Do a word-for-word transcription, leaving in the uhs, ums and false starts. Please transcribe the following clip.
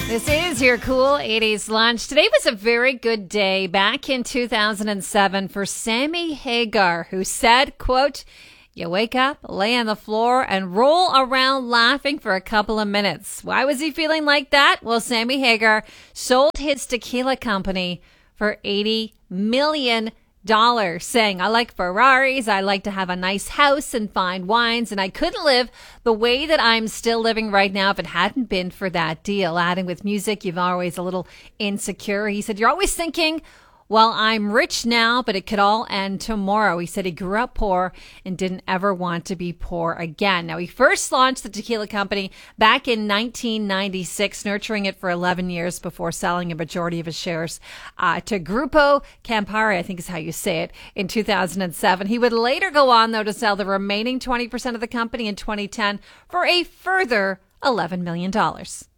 This is your cool eighties lunch. Today was a very good day back in two thousand seven for Sammy Hagar, who said, quote, "You wake up, lay on the floor, and roll around laughing for a couple of minutes." Why was he feeling like that? Well, Sammy Hagar sold his tequila company for eighty million dollars, saying, "I like Ferraris, I like to have a nice house and fine wines, and I couldn't live the way that I'm still living right now if it hadn't been for that deal." Adding, with music, you've always a little insecure. He said, "You're always thinking, well, I'm rich now, but it could all end tomorrow." He said he grew up poor and didn't ever want to be poor again. Now, he first launched the tequila company back in nineteen ninety-six, nurturing it for eleven years before selling a majority of his shares uh, to Grupo Campari, I think is how you say it, in two thousand seven. He would later go on, though, to sell the remaining twenty percent of the company in twenty ten for a further eleven million dollars.